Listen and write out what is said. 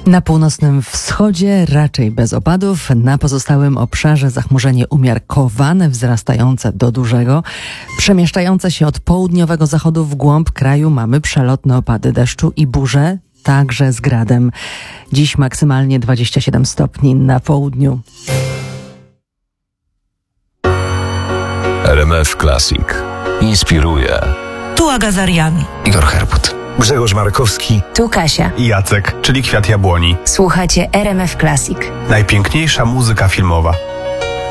Na północnym wschodzie raczej bez opadów, na pozostałym obszarze zachmurzenie umiarkowane, wzrastające do dużego. Przemieszczające się od południowego zachodu w głąb kraju mamy przelotne opady deszczu i burze, także z gradem. Dziś maksymalnie 27 stopni na południu. RMF Classic inspiruje. Tu Aga Zarian. Igor Herbut. Grzegorz Markowski. Tu Kasia. I Jacek, czyli Kwiat Jabłoni. Słuchacie RMF Classic. Najpiękniejsza muzyka filmowa.